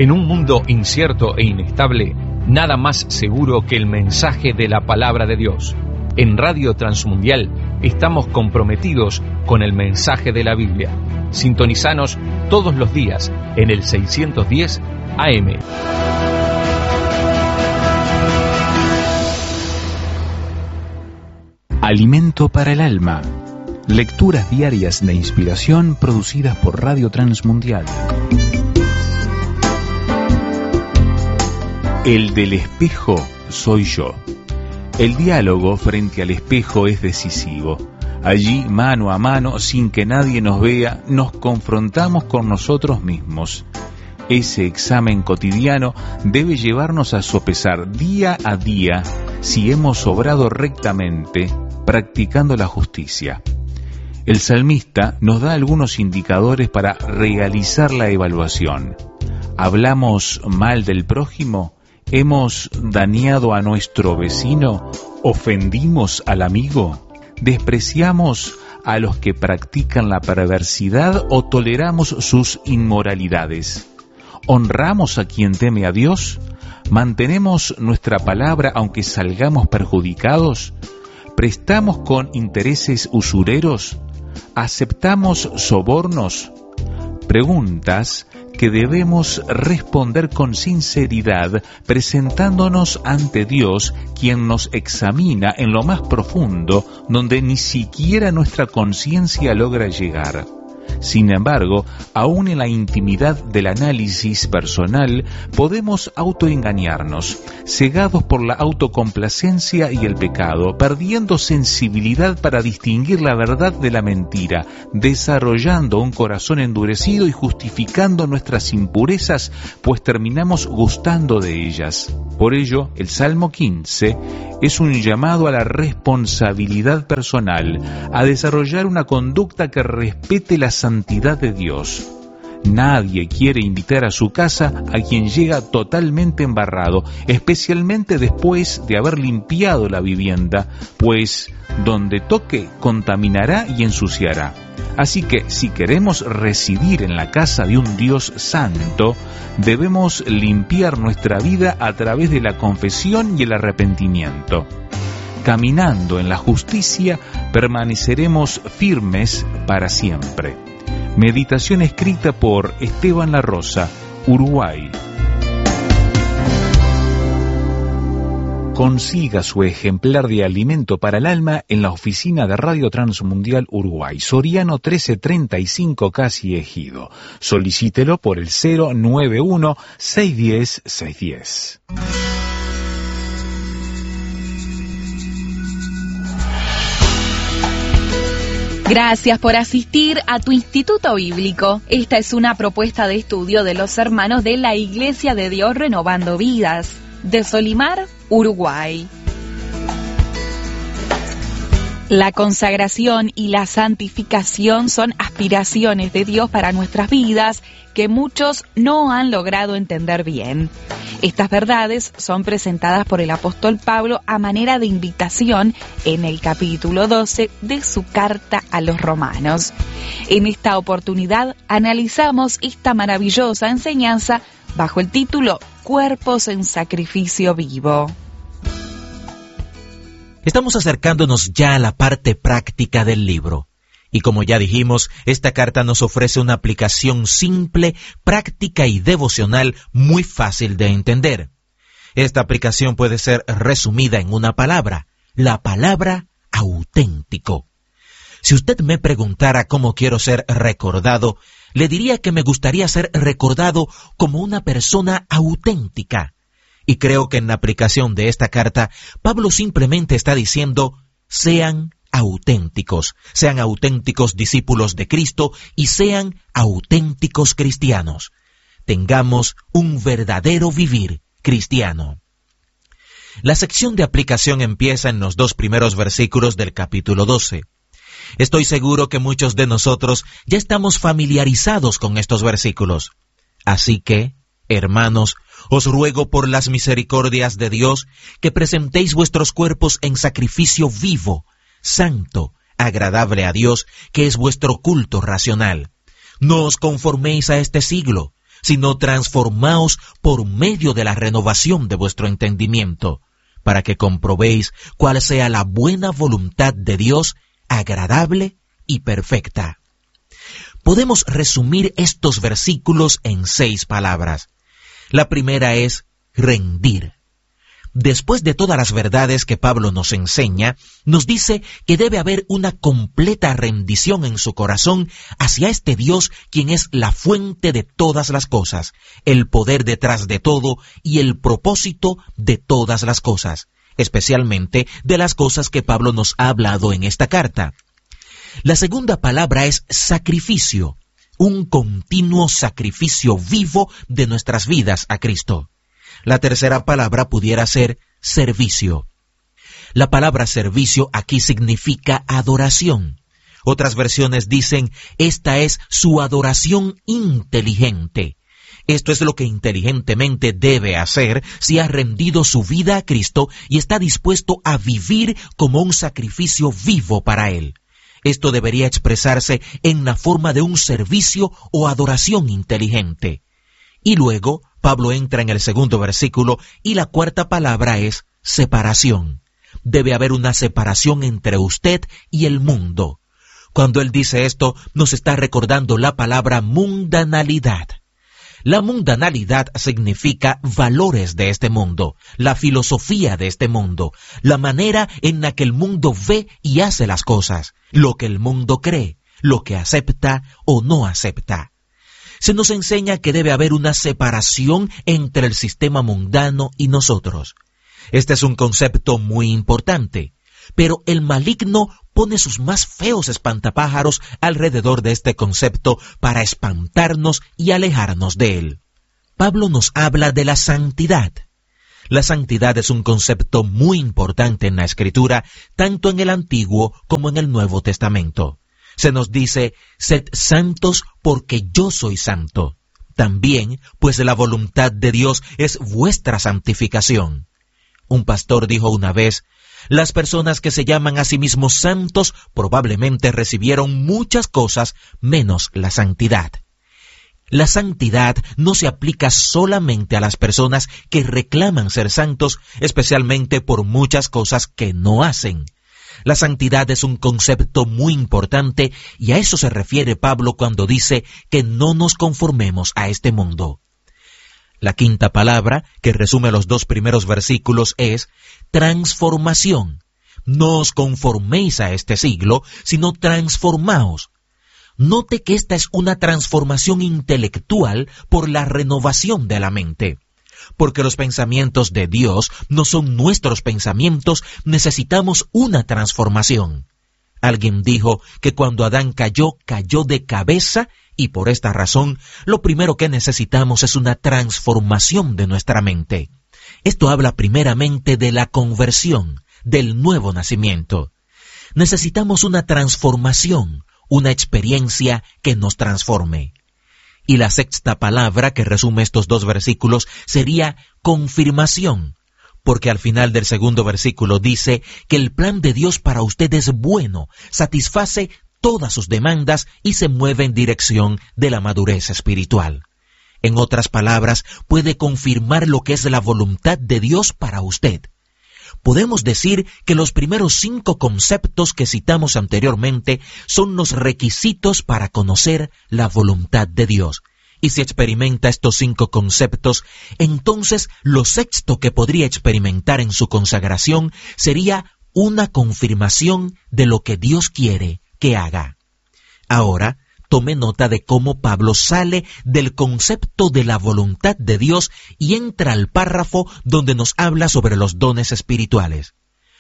En un mundo incierto e inestable, nada más seguro que el mensaje de la palabra de Dios. En Radio Transmundial estamos comprometidos con el mensaje de la Biblia. Sintonizanos todos los días en el 610 AM. Alimento para el alma. Lecturas diarias de inspiración producidas por Radio Transmundial. El del espejo soy yo. El diálogo frente al espejo es decisivo. Allí, mano a mano, sin que nadie nos vea, nos confrontamos con nosotros mismos. Ese examen cotidiano debe llevarnos a sopesar día a día si hemos obrado rectamente, practicando la justicia. El salmista nos da algunos indicadores para realizar la evaluación. ¿Hablamos mal del prójimo? ¿Hemos dañado a nuestro vecino? ¿Ofendimos al amigo? ¿Despreciamos a los que practican la perversidad o toleramos sus inmoralidades? ¿Honramos a quien teme a Dios? ¿Mantenemos nuestra palabra aunque salgamos perjudicados? ¿Prestamos con intereses usureros? ¿Aceptamos sobornos? Preguntas que debemos responder con sinceridad, presentándonos ante Dios, quien nos examina en lo más profundo, donde ni siquiera nuestra conciencia logra llegar. Sin embargo, aún en la intimidad del análisis personal, podemos autoengañarnos, cegados por la autocomplacencia y el pecado, perdiendo sensibilidad para distinguir la verdad de la mentira, desarrollando un corazón endurecido y justificando nuestras impurezas, pues terminamos gustando de ellas. Por ello, el Salmo 15 es un llamado a la responsabilidad personal, a desarrollar una conducta que respete la santidad de Dios. Nadie quiere invitar a su casa a quien llega totalmente embarrado, especialmente después de haber limpiado la vivienda, pues donde toque contaminará y ensuciará. Así que si queremos residir en la casa de un Dios santo, debemos limpiar nuestra vida a través de la confesión y el arrepentimiento. Caminando en la justicia, permaneceremos firmes para siempre. Meditación escrita por Esteban La Rosa, Uruguay. Consiga su ejemplar de Alimento para el Alma en la oficina de Radio Transmundial Uruguay, Soriano 1335, Casi Ejido. Solicítelo por el 091-610-610. Gracias por asistir a tu Instituto Bíblico. Esta es una propuesta de estudio de los hermanos de la Iglesia de Dios Renovando Vidas, de Solimar, Uruguay. La consagración y la santificación son aspiraciones de Dios para nuestras vidas que muchos no han logrado entender bien. Estas verdades son presentadas por el apóstol Pablo a manera de invitación en el capítulo 12 de su carta a los romanos. En esta oportunidad analizamos esta maravillosa enseñanza bajo el título Cuerpos en sacrificio vivo. Estamos acercándonos ya a la parte práctica del libro. Y como ya dijimos, esta carta nos ofrece una aplicación simple, práctica y devocional muy fácil de entender. Esta aplicación puede ser resumida en una palabra, la palabra auténtico. Si usted me preguntara cómo quiero ser recordado, le diría que me gustaría ser recordado como una persona auténtica. Y creo que en la aplicación de esta carta, Pablo simplemente está diciendo, sean auténticos discípulos de Cristo y sean auténticos cristianos. Tengamos un verdadero vivir cristiano. La sección de aplicación empieza en los 2 primeros versículos del capítulo 12. Estoy seguro que muchos de nosotros ya estamos familiarizados con estos versículos. Así que, hermanos, os ruego por las misericordias de Dios que presentéis vuestros cuerpos en sacrificio vivo, santo, agradable a Dios, que es vuestro culto racional. No os conforméis a este siglo, sino transformaos por medio de la renovación de vuestro entendimiento, para que comprobéis cuál sea la buena voluntad de Dios, agradable y perfecta. Podemos resumir estos versículos en 6 palabras. La primera es rendir. Después de todas las verdades que Pablo nos enseña, nos dice que debe haber una completa rendición en su corazón hacia este Dios, quien es la fuente de todas las cosas, el poder detrás de todo y el propósito de todas las cosas, especialmente de las cosas que Pablo nos ha hablado en esta carta. La segunda palabra es sacrificio, un continuo sacrificio vivo de nuestras vidas a Cristo. La tercera palabra pudiera ser servicio. La palabra servicio aquí significa adoración. Otras versiones dicen, esta es su adoración inteligente. Esto es lo que inteligentemente debe hacer si ha rendido su vida a Cristo y está dispuesto a vivir como un sacrificio vivo para Él. Esto debería expresarse en la forma de un servicio o adoración inteligente. Y luego, Pablo entra en el segundo versículo y la cuarta palabra es separación. Debe haber una separación entre usted y el mundo. Cuando él dice esto, nos está recordando la palabra mundanalidad. La mundanalidad significa valores de este mundo, la filosofía de este mundo, la manera en la que el mundo ve y hace las cosas, lo que el mundo cree, lo que acepta o no acepta. Se nos enseña que debe haber una separación entre el sistema mundano y nosotros. Este es un concepto muy importante, pero el maligno pone sus más feos espantapájaros alrededor de este concepto para espantarnos y alejarnos de él. Pablo nos habla de la santidad. La santidad es un concepto muy importante en la Escritura, tanto en el Antiguo como en el Nuevo Testamento. Se nos dice, sed santos porque yo soy santo. También, pues la voluntad de Dios es vuestra santificación. Un pastor dijo una vez, las personas que se llaman a sí mismos santos probablemente recibieron muchas cosas menos la santidad. La santidad no se aplica solamente a las personas que reclaman ser santos, especialmente por muchas cosas que no hacen. La santidad es un concepto muy importante y a eso se refiere Pablo cuando dice que no nos conformemos a este mundo. La quinta palabra, que resume los 2 primeros versículos, es transformación. No os conforméis a este siglo, sino transformaos. Note que esta es una transformación intelectual por la renovación de la mente. Porque los pensamientos de Dios no son nuestros pensamientos, necesitamos una transformación. Alguien dijo que cuando Adán cayó de cabeza, y por esta razón, lo primero que necesitamos es una transformación de nuestra mente. Esto habla primeramente de la conversión, del nuevo nacimiento. Necesitamos una transformación, una experiencia que nos transforme. Y la sexta palabra que resume estos 2 versículos sería confirmación, porque al final del segundo versículo dice que el plan de Dios para usted es bueno, satisface todas sus demandas y se mueve en dirección de la madurez espiritual. En otras palabras, puede confirmar lo que es la voluntad de Dios para usted. Podemos decir que los primeros 5 conceptos que citamos anteriormente son los requisitos para conocer la voluntad de Dios. Y si experimenta estos 5 conceptos, entonces lo sexto que podría experimentar en su consagración sería una confirmación de lo que Dios quiere que haga. Ahora, tome nota de cómo Pablo sale del concepto de la voluntad de Dios y entra al párrafo donde nos habla sobre los dones espirituales.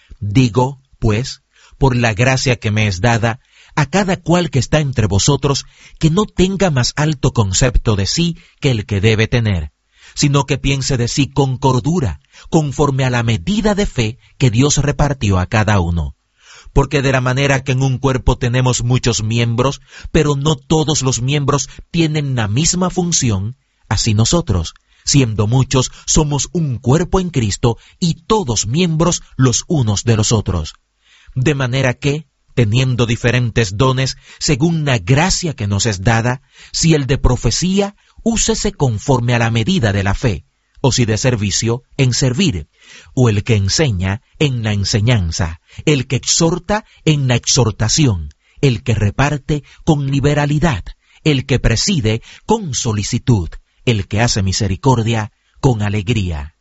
Digo, pues, por la gracia que me es dada, a cada cual que está entre vosotros, que no tenga más alto concepto de sí que el que debe tener, sino que piense de sí con cordura, conforme a la medida de fe que Dios repartió a cada uno. Porque de la manera que en un cuerpo tenemos muchos miembros, pero no todos los miembros tienen la misma función, así nosotros, siendo muchos, somos un cuerpo en Cristo y todos miembros los unos de los otros. De manera que, teniendo diferentes dones, según la gracia que nos es dada, si el de profecía, úsese conforme a la medida de la fe, o si de servicio, en servir, o el que enseña, en la enseñanza, el que exhorta, en la exhortación, el que reparte, con liberalidad, el que preside, con solicitud, el que hace misericordia, con alegría.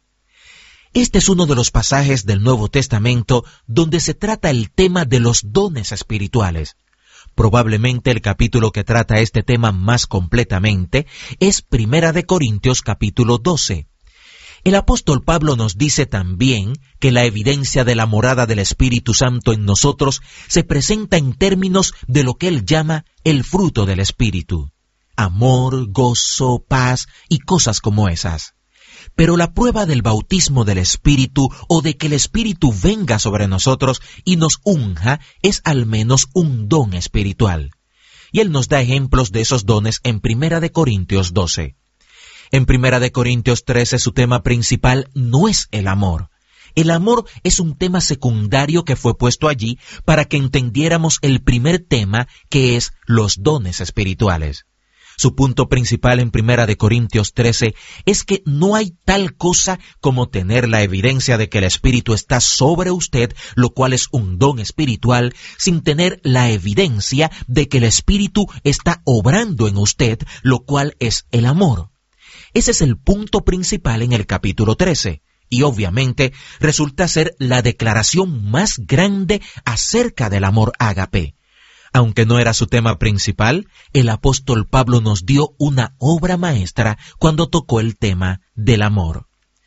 Este es uno de los pasajes del Nuevo Testamento donde se trata el tema de los dones espirituales. Probablemente el capítulo que trata este tema más completamente es 1 Corintios capítulo 12. El apóstol Pablo nos dice también que la evidencia de la morada del Espíritu Santo en nosotros se presenta en términos de lo que él llama el fruto del Espíritu: amor, gozo, paz y cosas como esas. Pero la prueba del bautismo del Espíritu o de que el Espíritu venga sobre nosotros y nos unja es al menos un don espiritual. Y él nos da ejemplos de esos dones en 1 Corintios 12. En 1 Corintios 13 su tema principal no es el amor. El amor es un tema secundario que fue puesto allí para que entendiéramos el primer tema, que es los dones espirituales. Su punto principal en 1 Corintios 13 es que no hay tal cosa como tener la evidencia de que el Espíritu está sobre usted, lo cual es un don espiritual, sin tener la evidencia de que el Espíritu está obrando en usted, lo cual es el amor. Ese es el punto principal en el capítulo 13. Y obviamente resulta ser la declaración más grande acerca del amor ágape. Aunque no era su tema principal, el apóstol Pablo nos dio una obra maestra cuando tocó el tema del amor.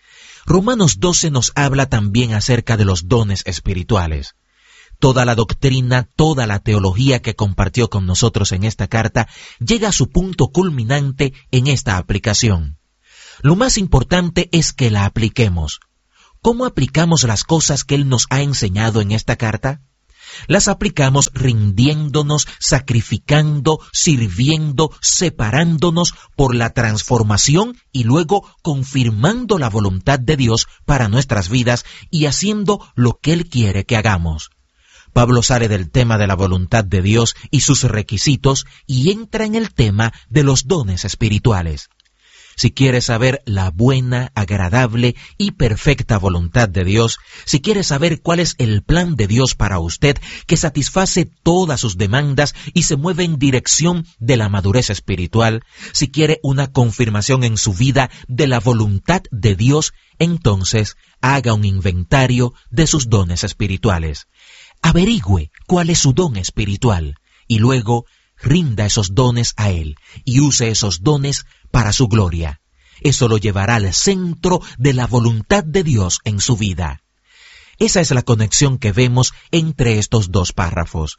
Romanos 12 nos habla también acerca de los dones espirituales. Toda la doctrina, toda la teología que compartió con nosotros en esta carta llega a su punto culminante en esta aplicación. Lo más importante es que la apliquemos. ¿Cómo aplicamos las cosas que él nos ha enseñado en esta carta? Las aplicamos rindiéndonos, sacrificando, sirviendo, separándonos por la transformación y luego confirmando la voluntad de Dios para nuestras vidas y haciendo lo que Él quiere que hagamos. Pablo sale del tema de la voluntad de Dios y sus requisitos y entra en el tema de los dones espirituales. Si quiere saber la buena, agradable y perfecta voluntad de Dios, si quiere saber cuál es el plan de Dios para usted, que satisface todas sus demandas y se mueve en dirección de la madurez espiritual, si quiere una confirmación en su vida de la voluntad de Dios, entonces haga un inventario de sus dones espirituales. Averigüe cuál es su don espiritual y luego rinda esos dones a Él y use esos dones para su gloria. Eso lo llevará al centro de la voluntad de Dios en su vida. Esa es la conexión que vemos entre estos dos párrafos.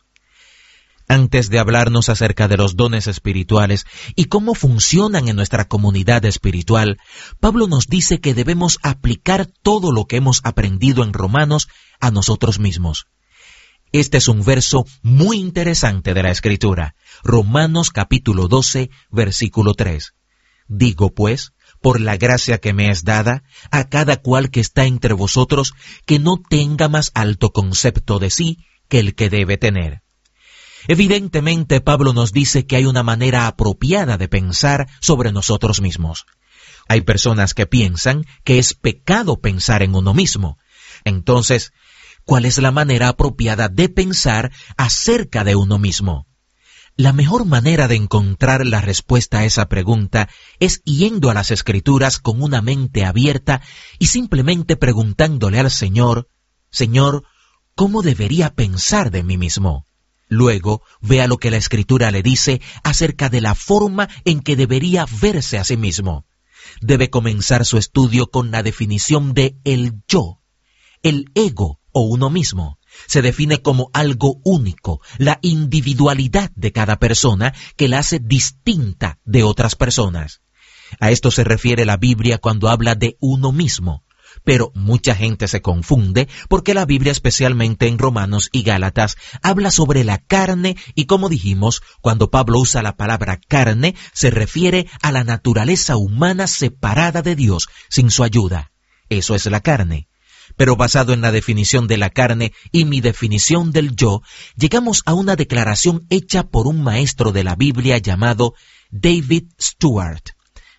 Antes de hablarnos acerca de los dones espirituales y cómo funcionan en nuestra comunidad espiritual, Pablo nos dice que debemos aplicar todo lo que hemos aprendido en Romanos a nosotros mismos. Este es un verso muy interesante de la Escritura. Romanos capítulo 12, versículo 3. Digo pues, por la gracia que me es dada, a cada cual que está entre vosotros, que no tenga más alto concepto de sí que el que debe tener. Evidentemente, Pablo nos dice que hay una manera apropiada de pensar sobre nosotros mismos. Hay personas que piensan que es pecado pensar en uno mismo. Entonces, ¿cuál es la manera apropiada de pensar acerca de uno mismo? La mejor manera de encontrar la respuesta a esa pregunta es yendo a las Escrituras con una mente abierta y simplemente preguntándole al Señor, Señor, ¿cómo debería pensar de mí mismo? Luego, vea lo que la Escritura le dice acerca de la forma en que debería verse a sí mismo. Debe comenzar su estudio con la definición de el yo, el ego o uno mismo. Se define como algo único, la individualidad de cada persona que la hace distinta de otras personas. A esto se refiere la Biblia cuando habla de uno mismo. Pero mucha gente se confunde porque la Biblia, especialmente en Romanos y Gálatas, habla sobre la carne y, como dijimos, cuando Pablo usa la palabra carne, se refiere a la naturaleza humana separada de Dios sin su ayuda. Eso es la carne. Pero basado en la definición de la carne y mi definición del yo, llegamos a una declaración hecha por un maestro de la Biblia llamado David Stewart.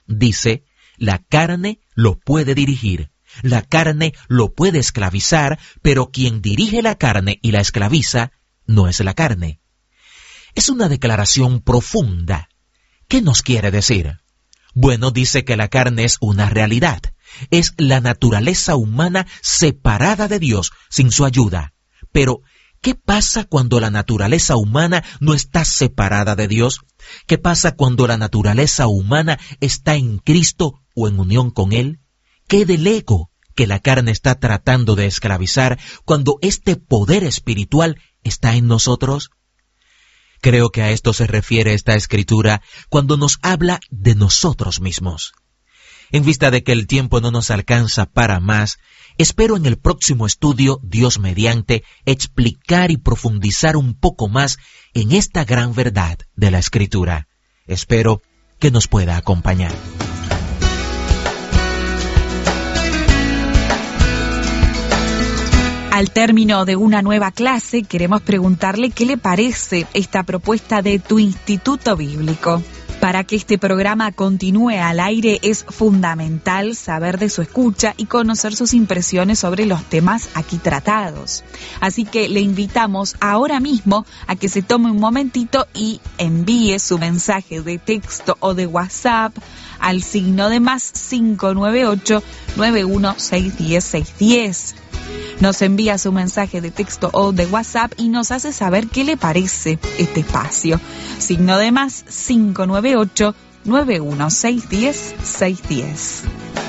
dice, la carne lo puede dirigir, la carne lo puede esclavizar, pero quien dirige la carne y la esclaviza no es la carne. Es una declaración profunda. ¿Qué nos quiere decir? Bueno, dice que la carne es una realidad. Es la naturaleza humana separada de Dios sin su ayuda. Pero, ¿qué pasa cuando la naturaleza humana no está separada de Dios? ¿Qué pasa cuando la naturaleza humana está en Cristo o en unión con Él? ¿Qué del ego que la carne está tratando de esclavizar cuando este poder espiritual está en nosotros? Creo que a esto se refiere esta escritura cuando nos habla de nosotros mismos. En vista de que el tiempo no nos alcanza para más, espero en el próximo estudio, Dios mediante, explicar y profundizar un poco más en esta gran verdad de la Escritura. Espero que nos pueda acompañar. Al término de una nueva clase, queremos preguntarle qué le parece esta propuesta de tu Instituto Bíblico. Para que este programa continúe al aire es fundamental saber de su escucha y conocer sus impresiones sobre los temas aquí tratados. Así que le invitamos ahora mismo a que se tome un momentito y envíe su mensaje de texto o de WhatsApp al signo de más 598 91610 610. Nos envía su mensaje de texto o de WhatsApp y nos hace saber qué le parece este espacio. Signo de más 598 91610 610.